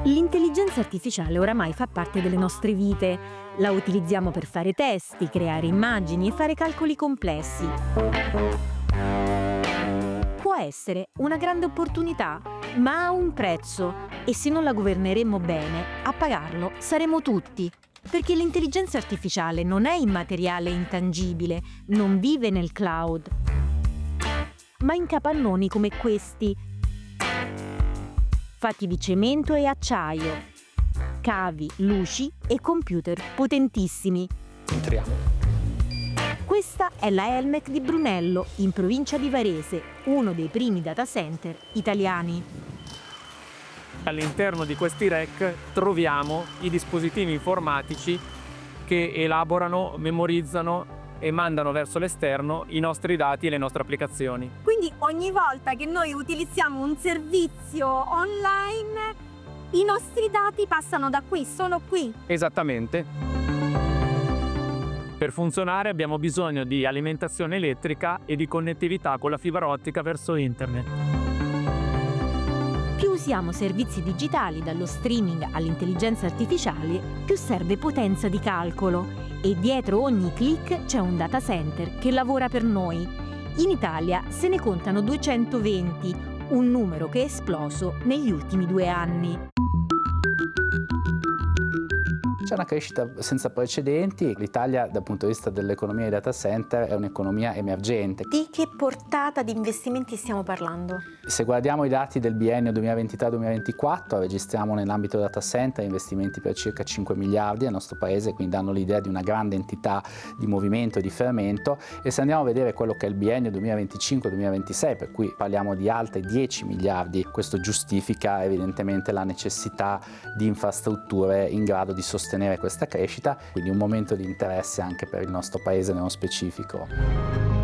L'intelligenza artificiale oramai fa parte delle nostre vite. La utilizziamo per fare testi, creare immagini e fare calcoli complessi. Può essere una grande opportunità, ma ha un prezzo e se non la governeremo bene, a pagarlo saremo tutti. Perché l'intelligenza artificiale non è immateriale e intangibile, non vive nel cloud, ma in capannoni come questi, fatti di cemento e acciaio, cavi, luci e computer potentissimi. Entriamo. Questa è la Elmec di Brunello, in provincia di Varese, uno dei primi data center italiani. All'interno di questi rack troviamo i dispositivi informatici che elaborano, memorizzano e mandano verso l'esterno i nostri dati e le nostre applicazioni. Quindi ogni volta che noi utilizziamo un servizio online, i nostri dati passano da qui, sono qui. Esattamente. Per funzionare abbiamo bisogno di alimentazione elettrica e di connettività con la fibra ottica verso internet. Più usiamo servizi digitali, dallo streaming all'intelligenza artificiale, più serve potenza di calcolo e dietro ogni click c'è un data center che lavora per noi. In Italia se ne contano 220, un numero che è esploso negli ultimi 2 anni. C'è una crescita senza precedenti. L'Italia, dal punto di vista dell'economia dei data center, è un'economia emergente. Di che portata di investimenti stiamo parlando? Se guardiamo i dati del biennio 2023-2024, registriamo nell'ambito data center investimenti per circa 5 miliardi nel nostro paese, quindi danno l'idea di una grande entità di movimento e di fermento. E se andiamo a vedere quello che è il biennio 2025-2026, per cui parliamo di altri 10 miliardi, questo giustifica evidentemente la necessità di infrastrutture in grado di sostenere questa crescita, quindi un momento di interesse anche per il nostro paese nello specifico.